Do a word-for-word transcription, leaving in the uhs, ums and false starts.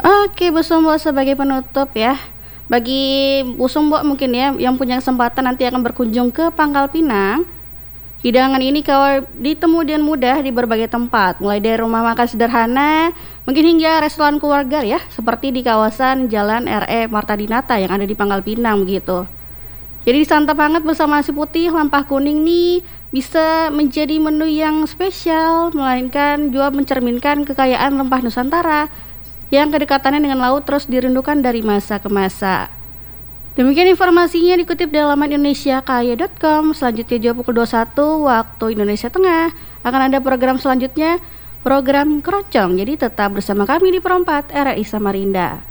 Oke, Bu Sumbo, sebagai penutup ya. Bagi Bu Sumbo mungkin ya yang punya kesempatan nanti akan berkunjung ke Pangkal Pinang, hidangan ini kau ditemu dan mudah di berbagai tempat, mulai dari rumah makan sederhana, mungkin hingga restoran keluarga ya, seperti di kawasan Jalan R E Marta Dinata yang ada di Pangkal Pinang begitu. Jadi disantap hangat bersama nasi putih, lampah kuning nih bisa menjadi menu yang spesial, melainkan juga mencerminkan kekayaan rempah Nusantara yang kedekatannya dengan laut terus dirindukan dari masa ke masa. Demikian informasinya dikutip dari laman indonesia kaya dot com. Selanjutnya jam pukul dua puluh satu waktu Indonesia Tengah akan ada program selanjutnya, program Keroncong. Jadi tetap bersama kami di Perempat R R I Samarinda.